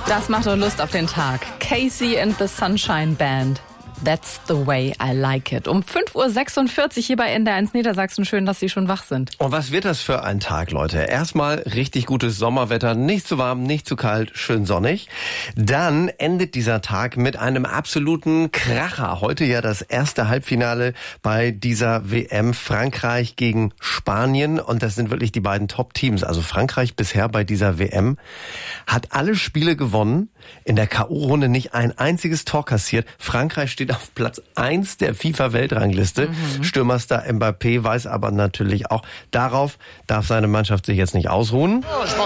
Das macht doch Lust auf den Tag. Casey and the Sunshine Band. That's the way I like it. Um 5.46 Uhr hier bei NDR1 Niedersachsen. Schön, dass Sie schon wach sind. Und was wird das für ein Tag, Leute? Erstmal richtig gutes Sommerwetter. Nicht zu warm, nicht zu kalt, schön sonnig. Dann endet dieser Tag mit einem absoluten Kracher. Heute ja das erste Halbfinale bei dieser WM. Frankreich gegen Spanien. Und das sind wirklich die beiden Top-Teams. Also Frankreich bisher bei dieser WM hat alle Spiele gewonnen. In der K.O.-Runde nicht ein einziges Tor kassiert. Frankreich steht auf Platz 1 der FIFA-Weltrangliste. Stürmerstar Mbappé weiß aber natürlich auch, darauf darf seine Mannschaft sich jetzt nicht ausruhen.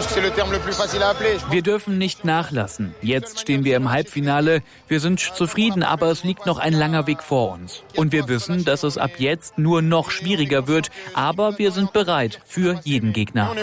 Wir dürfen nicht nachlassen. Jetzt stehen wir im Halbfinale. Wir sind zufrieden, aber es liegt noch ein langer Weg vor uns. Und wir wissen, dass es ab jetzt nur noch schwieriger wird. Aber wir sind bereit für jeden Gegner.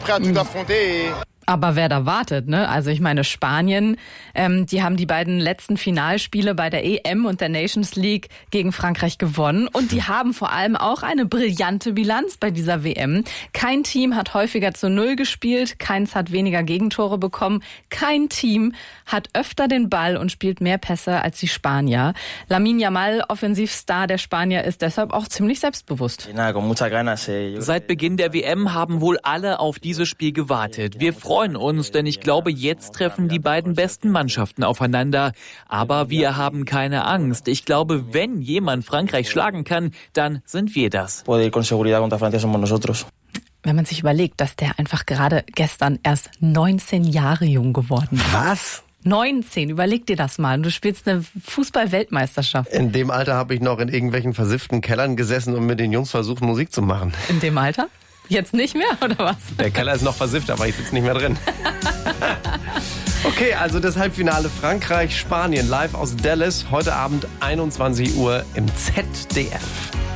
Aber wer da wartet, ne? Also ich meine Spanien, die haben die beiden letzten Finalspiele bei der EM und der Nations League gegen Frankreich gewonnen. Und die haben vor allem auch eine brillante Bilanz bei dieser WM. Kein Team hat häufiger zu 0 gespielt, keins hat weniger Gegentore bekommen. Kein Team hat öfter den Ball und spielt mehr Pässe als die Spanier. Lamine Yamal, Offensivstar der Spanier, ist deshalb auch ziemlich selbstbewusst. Seit Beginn der WM haben wohl alle auf dieses Spiel gewartet. Wir freuen uns, denn ich glaube, jetzt treffen die beiden besten Mannschaften aufeinander. Aber wir haben keine Angst. Ich glaube, wenn jemand Frankreich schlagen kann, dann sind wir das. Wenn man sich überlegt, dass der einfach gerade gestern erst 19 Jahre jung geworden ist. Was? 19, überleg dir das mal. Du spielst eine Fußball-Weltmeisterschaft. In dem Alter habe ich noch in irgendwelchen versifften Kellern gesessen und mit den Jungs versucht, Musik zu machen. In dem Alter? Jetzt nicht mehr, oder was? Der Keller ist noch versifft, aber ich sitze nicht mehr drin. Okay, also das Halbfinale Frankreich-Spanien live aus Dallas. Heute Abend 21 Uhr im ZDF.